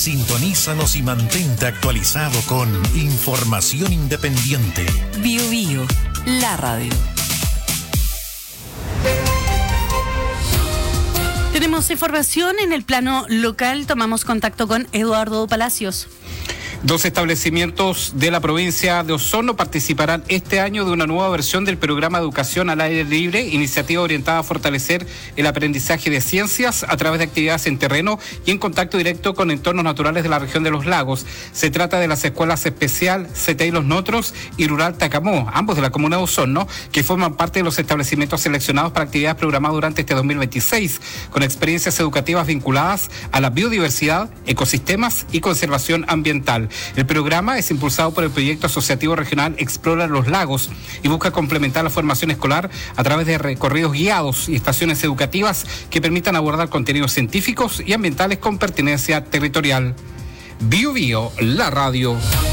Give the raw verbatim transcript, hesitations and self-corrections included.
Sintonízanos y mantente actualizado con información independiente. Bio Bio, la radio. Tenemos información en el plano local. Tomamos contacto con Eduardo Palacios. Dos establecimientos de la provincia de Osorno participarán este año de una nueva versión del programa Educación al Aire Libre, iniciativa orientada a fortalecer el aprendizaje de ciencias a través de actividades en terreno y en contacto directo con entornos naturales de la región de los lagos. Se trata de las escuelas especial C T I Los Notros y Rural Tacamó, ambos de la comuna de Osorno, que forman parte de los establecimientos seleccionados para actividades programadas durante este dos mil veintiséis, con experiencias educativas vinculadas a la biodiversidad, ecosistemas y conservación ambiental. El programa es impulsado por el proyecto asociativo regional Explora los Lagos y busca complementar la formación escolar a través de recorridos guiados y estaciones educativas que permitan abordar contenidos científicos y ambientales con pertinencia territorial. Bio Bio, la radio.